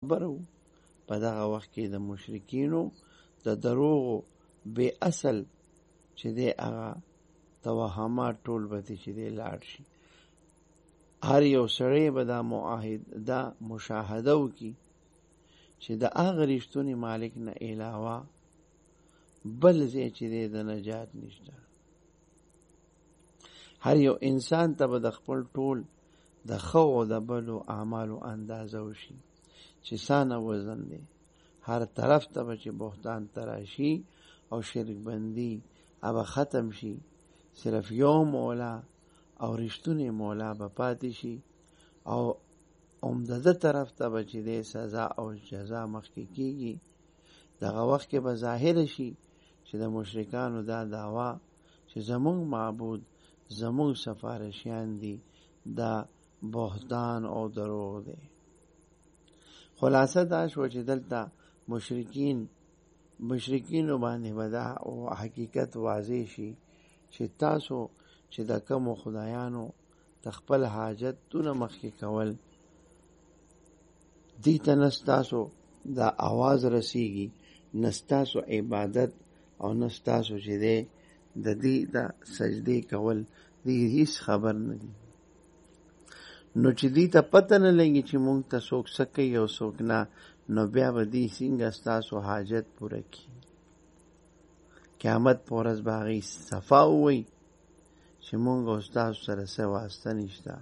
برو په دغه وخت کې د مشرکینو د دروغو بے اصل چې دی هغه توهمات ټول به چې دی لاړ شي. هر یو سړی به دا مشاهده وکړي چې د هغه رښتونی مالک نه علاوه بل ځای چې دی د نجات نشته. هر یو انسان ته به د خپل ټول د ښو او د بدو اعمالو اندازه وشي چې څانه وزن دی. هر طرف ته به چې بهتان تراشي او شرک بندي به ختم شي. صرف یو مولا او رښتونی مولا به پاتې شي او عمده طرف ته به چې دی سزا او جزا مخکې کېږي. دغه وخت کې به ظاهر شي چې د مشرکانو دا دعوا چې زمونږ معبود زمونږ سفارشیان دي دا بهتان او دروغ دی. خلاصه دا شو چې دلته مشرکینو باندې به دا حقیقت واضح شي چې تاسو چې د کومو خدایانو د خپل حاجتونه مخکې کول دې ته نستاسو دا आवाज رسیږي، نستاسو عبادت او نستاسو چې دی د دې د سجدې کول دې هیڅ خبر نه دي. نو چې دې ته پته نه لګي چې مونږ ته څوک څه کوي او څوک نه، نو بیا به دې څنګه ستاسو حاجت پوره کړي. قیامت په ورځ به هغوی صفا ووایي چې مونږ او ستاسو سره څه واسطه نشته.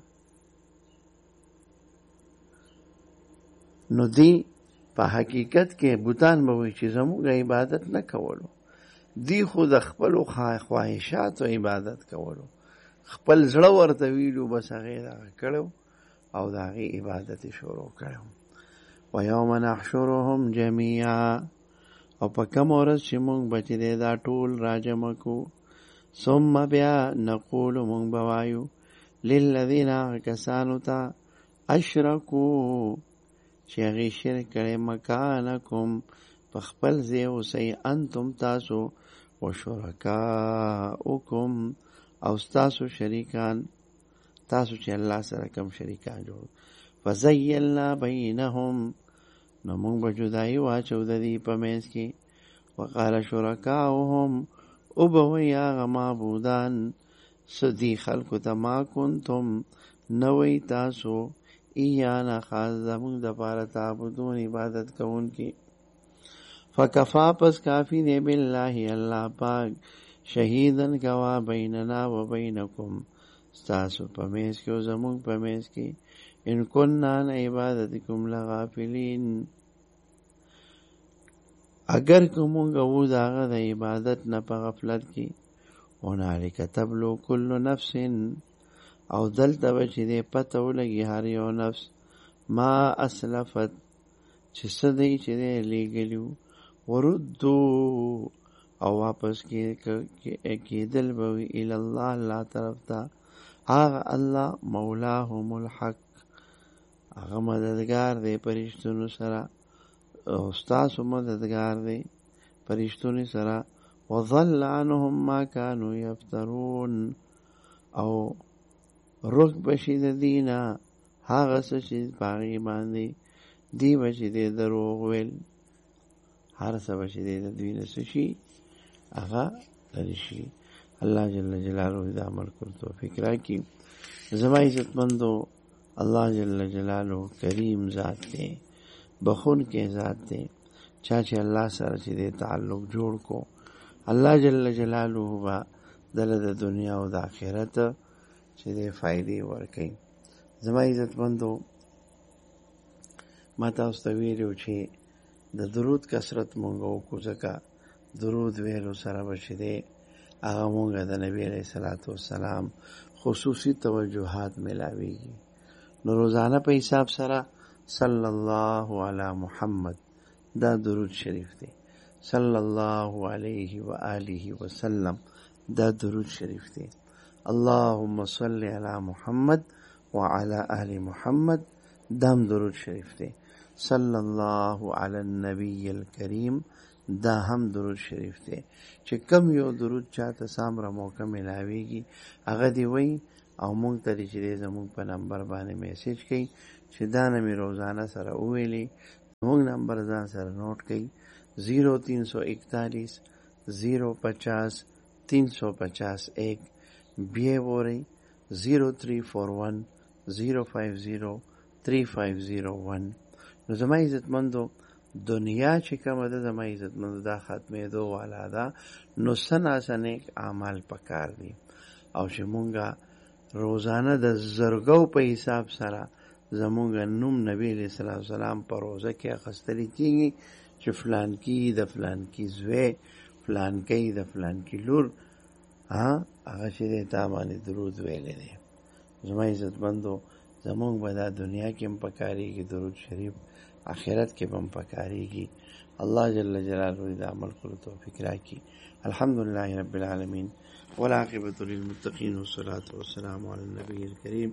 نو دی په حقیقت کې بوتان به وایي چې زموږ عبادت نه کولو، دی خو د خپلو خواهشاتو عبادت کولو، خپل زړه ورته ویلو، بس هغې دغه کړو او د هغې عبادت یې شروع کړو. ویوم نحشرهم جمیعا، او په کوم ورځ چې مونږ به چې دی دا ټول راجمع کو، ثم بیا نقول مونږ به وایو للذین هغه کسانو ته اشرکو چې هغې شرک کړی، مکانکم په خپل ځای اوسئ، انتم تاسو و شرکاؤکم او ستاسو شریکان، تاسو چې الله سره کوم شریکان جوړ. فزیلنا بینهم، نو مونږ به جدایي واچو د دې په منځ کې. وقال شرکاؤهم، او به وایي هغه معبودان څه دي خلکو ته، ما کنتم نوی تاسو ایانا خاص زمونږ دپاره تعبدون عبادت کوونکي. فکفا پس کافی دی بالله الله پاک شهیدن گوا بیننا و بینکم ستاسو په منځ کې او زمونږ په منځ کې، ان کننا عن عبادتکم لغافلین، اگر که مونږ وو د هغه د عبادت نه په غفلت کې. هنالک تبلو کل نفس، او دلته به چې دی پته ولګي هر یو نفس ما اسلفت چې څه دی چې دی لیږلي، وردو او واپس کېدل به وي الله الله طرف ته، هغه الله مولاهم الحق هغه مددگار دی پرشتونو سره، او ستاسو مددگار دی پرشتونو سره. وضل عنهم ما كانوا یفترون، او رک بشي د دینا هغه څه چې پاغي باندې دی بشي د دروغ ویل، هر څه بشي د دوی نه شي هغه لري شي. الله جل جلاله دا عمل کول توفیق راکړي. زما عزتمندو، الله جل جلاله کریم ذات دی، بخون کې ذات دی. چا چې الله سره چې دی تعلق جوړ کو، الله جل جلاله با دله د دنیا او د آخرت چې دی فائدې ورکوي. زما عزتمندو، ما تاسو ته ویلو چې د درود کثرت مونږ وکړو، ځکه درود ویلو سره به چې دی هغه مونږ د نبی علیه الصلاۃ والسلام خصوصي توجهات ملاویږي. نو روزانه په حساب سره صلی الله علی محمد دا درود شریف دی، صلی الله علیه و آله وسلم دا درود شریف دی. اللهم صل علی محمد وعلى آل محمد دام درود شریف دی. صلی الله علی النبی الکریم دا هم درود شریف دی. چې کم یو درود چاته سامره موقع ملاویږي هغه دی وی، او مونږ ته چې زمونږ په نمبر باندې میسیج کوي چې دا نه مې روزانه سره وویلي موږ نمبر ځان سره نوٹ کړئ 0341 050 351 بیا وورئ 0341 050 3501. نو زما عزتمندو دنیا چې کومه ده زما عزتمندو دا ختمېدو والا ده، نو سناسه نیک اعمال پکار دي او چې مونږه روزانه د زرګو په حساب سره زمونږ نوم نبی علیہ السلام په روزه کې اخیستلی کېږي چې فلان کی د فلان کی زوی، فلان کی د فلان کی لور، هغه چې دی تا باندې درود ویلی دی. زما عزتمندو زمونږ به دا دنیا کې هم پکارېږي درود شریف، آخرت کې به هم پکارېږي. الله جل جلاله دا عمل کولو توفیق راکړي. الحمدلله رب العالمین والعاقبة للمتقین والصلاة والسلام علی النبی الکریم.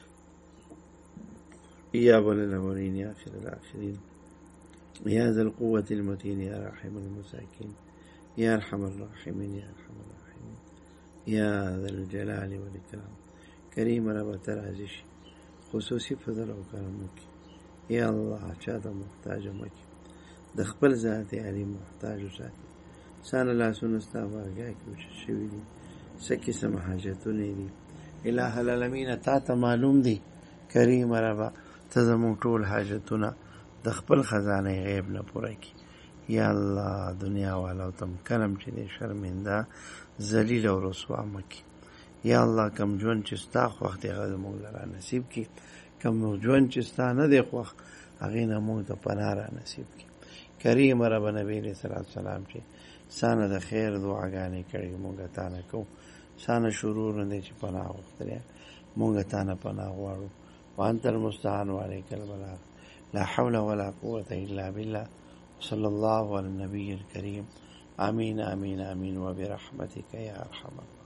یا اول الاولین یا آخر الاخرین یا ذا القوة المتین یا راحم المساکین یا ارحم الراحمین یا ارحم الراحمین یا ذا الجلال والاکرام. کریم رب ترازش خصوصی فضل او کرم وکړي. یا الله چاته محتاج مکي، د خپل ذات علی محتاج وساتي. سان الله سنستا بارګه کې وشي شوی دي سکه سم حاجتونه دي. الہ العالمین تا ته معلوم دي. کریم رب ته زموږ ټول حاجتونه د خپل خزانه غیب نه پوره کړي. یا الله دنیا والا تم کرم چې دې شرمنده ذلیل او رسوا مکي. یا الله کم ژوند چې ستا خوښ دی هغه زموږ لره نصیب کړي، کم ژوند چې ستا نه دی خوښ هغې نه موږ ته پناه را نصیب کړي. کریم رب نبی علیه السلام چې سانه د خیر دعاګانې کړي موږ تا نه کوو، سانه شرور نه دی چې پناه غوښتلی موږ تا نه پناه غواړو. وانت المستعان وعلیک البلاغ. لا حول ولا قوة الا بالله. صلی الله علی النبی الکریم. آمین آمین آمین وبرحمتک یا ارحم الراحمین.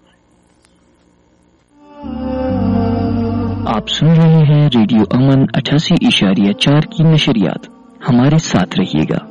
आप सुन रहे हैं रेडियो अमन 88.4 की नशरियात। हमारे साथ रहिएगा।